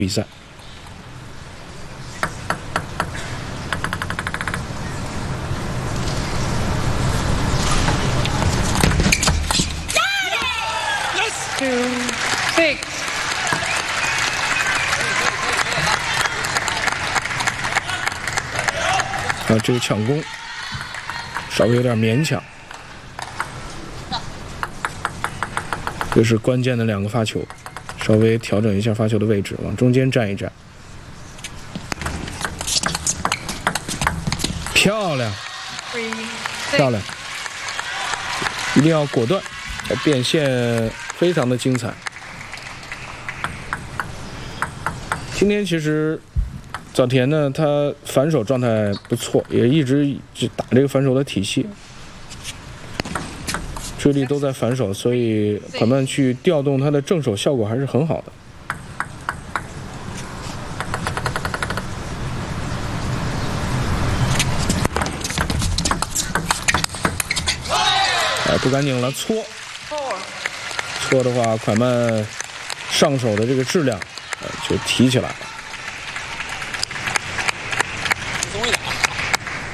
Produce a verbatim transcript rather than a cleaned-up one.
比赛。 Two, six. 啊，这个抢攻稍微有点勉强。这是关键的两个发球，稍微调整一下发球的位置，往中间站一站。漂亮，漂亮，一定要果断，变现非常的精彩。今天其实早田呢，他反手状态不错，也一直只打这个反手的体系，注意力都在反手，所以缓慢去调动他的正手效果还是很好的。哎，不赶紧了，搓，搓的话，快慢上手的这个质量，呃，就提起来了。